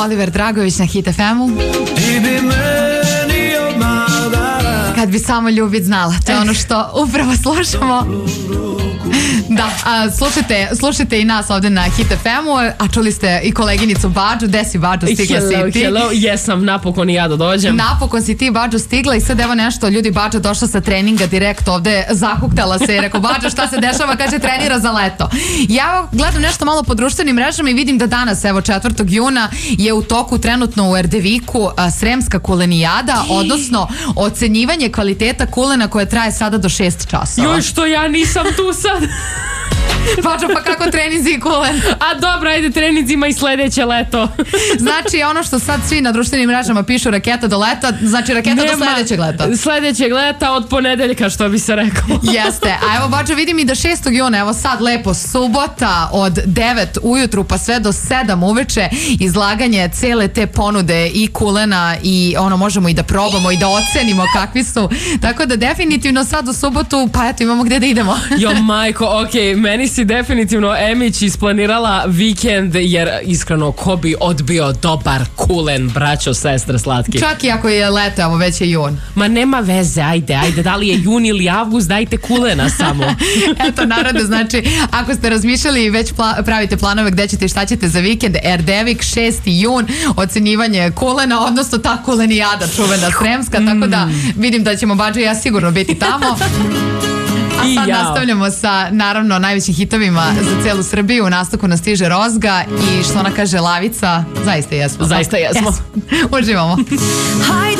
Oliver Dragović na Hit FM-u. Kad bi samo ljubit znala, to je ono što upravo slušamo. Da, slušajte i nas ovde na Hit FM-u, a čuli ste i koleginicu Bađu. Gde si, Bađu, stigla si ti? Hello, jesam, napokon i ja da dođem. Napokon si ti, Bađu, stigla i sad evo nešto, ljudi, Bađa došla sa treninga direkt ovde, zakuktala se i rekao, Bađa, šta se dešava? Kaže, trenira za leto. Ja gledam nešto malo po društvenim mrežama i vidim da danas, evo 4. juna, je u toku trenutno u Erdeviku Sremska kulenijada, odnosno ocenjivanje kvaliteta kulena koje traje sada do 6 časova. Joj, što ja nisam tu sad. Bađo, pa kako treninzi i kulen? A dobro, ajde, treninzima i sledeće leto. Znači, ono što sad svi na društvenim mrežama pišu raketa do leta, znači raketa do sledećeg leta. Sledećeg leta od ponedeljka, što bi se rekao. Jeste, a evo Bađo, vidim i da 6. juna, evo sad lepo, subota od 9 ujutru pa sve do 7 uveče, izlaganje cele te ponude i kulena i ono, možemo i da probamo i da ocenimo kakvi su. Tako da definitivno sad u subotu, pa eto, imamo gde da idemo. Jo, majko, okej, meni si definitivno Emić isplanirala vikend, jer iskreno, ko bi odbio dobar kulen, braćo, sestre, slatki. Čak i ako je leto, evo već je jun. Ma nema veze, ajde, da li je jun ili avgust, dajte kulena samo. Eto, narode, znači, ako ste razmišljali i već pravite planove gde ćete i šta ćete za vikend, Erdevik, 6. jun, ocenjivanje kulena, odnosno ta kulenijada čuvena sremska, tako da vidim da ćemo Bađa i ja sigurno biti tamo. A sad nastavljamo sa, naravno, najvećim hitovima za celu Srbiju. U nastavku nas stiže Rozga i što ona kaže Lavica, zaista jesmo. Zaista jesmo. Uživamo.